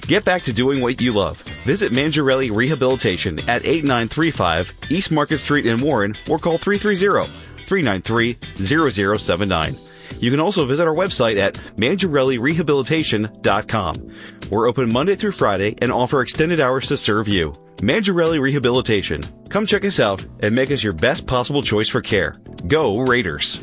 Get back to doing what you love. Visit Mangiarelli Rehabilitation at 8935 East Market Street in Warren or call 330-393-0079. You can also visit our website at mangiarellirehabilitation.com. We're open Monday through Friday and offer extended hours to serve you. Mangiarelli Rehabilitation. Come check us out and make us your best possible choice for care. Go Raiders!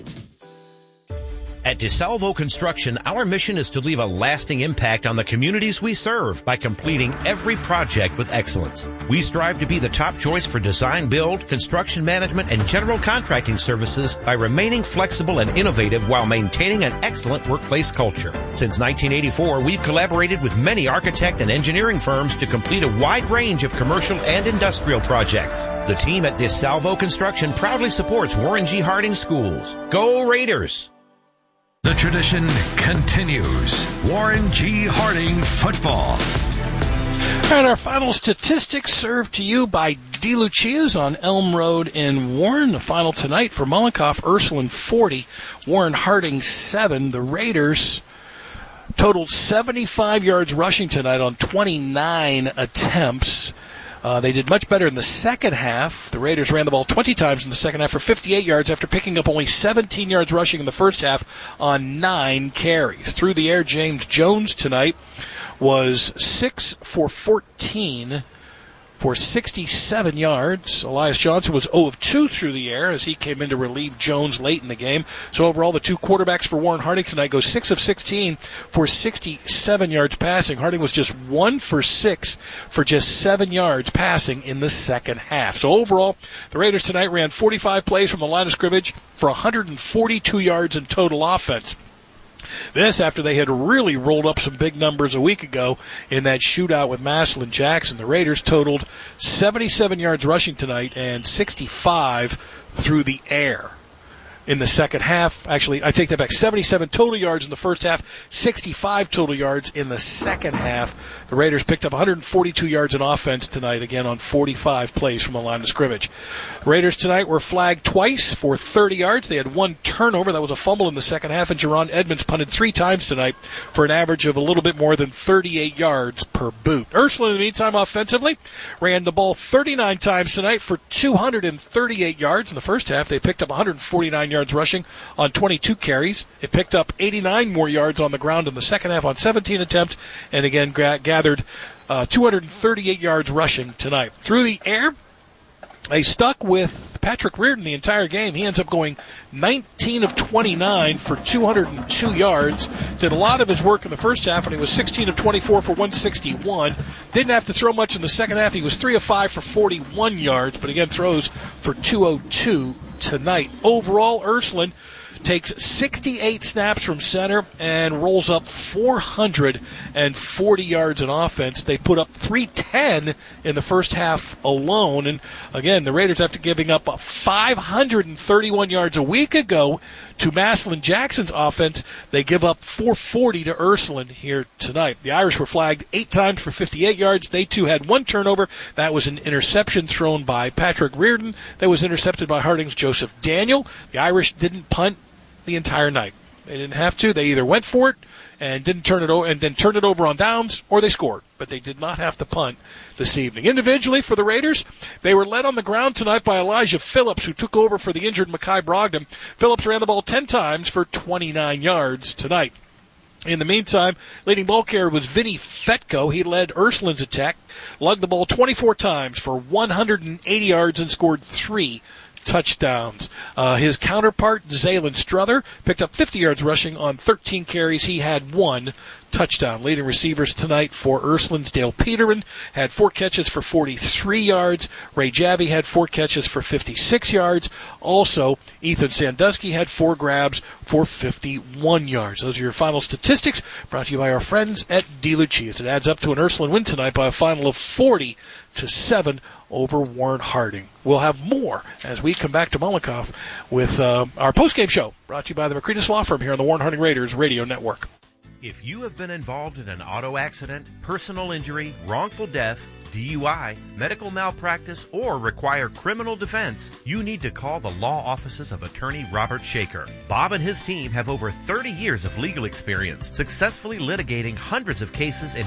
At DeSalvo Construction, our mission is to leave a lasting impact on the communities we serve by completing every project with excellence. We strive to be the top choice for design, build, construction management, and general contracting services by remaining flexible and innovative while maintaining an excellent workplace culture. Since 1984, we've collaborated with many architect and engineering firms to complete a wide range of commercial and industrial projects. The team at DeSalvo Construction proudly supports Warren G. Harding Schools. Go Raiders! The tradition continues. Warren G. Harding football. And our final statistics served to you by DeLucia's on Elm Road in Warren. The final tonight for Mullencoff, Ursuline 40, Warren Harding 7. The Raiders totaled 75 yards rushing tonight on 29 attempts. They did much better in the second half. The Raiders ran the ball 20 times in the second half for 58 yards after picking up only 17 yards rushing in the first half on 9 carries. Through the air, James Jones tonight was 6 for 14 for 67 yards. Elias Johnson was 0 of 2 through the air as he came in to relieve Jones late in the game. So overall, the two quarterbacks for Warren Harding tonight go 6 of 16 for 67 yards passing. Harding was just 1 for 6 for just 7 yards passing in the second half. So overall, the Raiders tonight ran 45 plays from the line of scrimmage for 142 yards in total offense. This after they had really rolled up some big numbers a week ago in that shootout with Massillon Jackson. The Raiders totaled 77 yards rushing tonight and 65 through the air. In the second half, actually, I take that back, 77 total yards in the first half, 65 total yards in the second half. The Raiders picked up 142 yards in offense tonight, again on 45 plays from the line of scrimmage. Raiders tonight were flagged twice for 30 yards. They had one turnover. That was a fumble in the second half, and Jerron Edmonds punted 3 times tonight for an average of a little bit more than 38 yards per boot. Ursuline, in the meantime, offensively, ran the ball 39 times tonight for 238 yards. In the first half, they picked up 149 yards rushing on 22 carries. It picked up 89 more yards on the ground in the second half on 17 attempts, and again gathered 238 yards rushing tonight. Through the air, they stuck with Patrick Reardon the entire game. He ends up going 19 of 29 for 202 yards. Did a lot of his work in the first half, and he was 16 of 24 for 161. Didn't have to throw much in the second half. He was 3 of 5 for 41 yards, but again throws for 202 tonight. Overall, Ursuline takes 68 snaps from center and rolls up 440 yards in offense. They put up 310 in the first half alone. And again, the Raiders, after giving up 531 yards a week ago to Massillon Jackson's offense, they give up 440 to Ursuline here tonight. The Irish were flagged 8 times for 58 yards. They too had one turnover. That was an interception thrown by Patrick Reardon. That was intercepted by Harding's Joseph Daniel. The Irish didn't punt the entire night. They didn't have to. They either went for it and didn't turn it over and then turned it over on downs, or they scored. But they did not have to punt this evening. Individually for the Raiders, they were led on the ground tonight by Elijah Phillips, who took over for the injured Mekhi Brogdon. Phillips ran the ball 10 times for 29 yards tonight. In the meantime, leading ball carrier was Vinny Fetko. He led Ursuline's attack, lugged the ball 24 times for 180 yards and scored 3 touchdowns. His counterpart, Zaylen Struther, picked up 50 yards rushing on 13 carries. He had 1 touchdown. Leading receivers tonight for Ursuline's Dale Peterman had 4 catches for 43 yards. Ray Javi had 4 catches for 56 yards. Also, Ethan Sandusky had 4 grabs for 51 yards. Those are your final statistics, brought to you by our friends at DeLucia's. It adds up to an Ursuline win tonight by a final of 40-7 over Warren Harding. We'll have more as we come back to Mullencoff with our postgame show, brought to you by the McCretus Law Firm here on the Warren Harding Raiders Radio Network. If you have been involved in an auto accident, personal injury, wrongful death, DUI, medical malpractice, or require criminal defense, you need to call the law offices of attorney Robert Shaker. Bob and his team have over 30 years of legal experience, successfully litigating hundreds of cases in